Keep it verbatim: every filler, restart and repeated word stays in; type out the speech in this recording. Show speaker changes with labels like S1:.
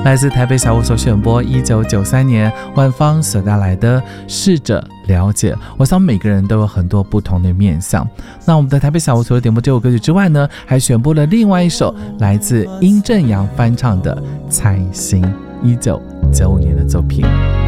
S1: 来自台北小五所选播一九九三年万芳所带来的试着了解。我想每个人都有很多不同的面向。那我们的台北小五所点播这首歌曲之外呢，还选播了另外一首来自殷正阳翻唱的《猜心》，一九九五年的作品。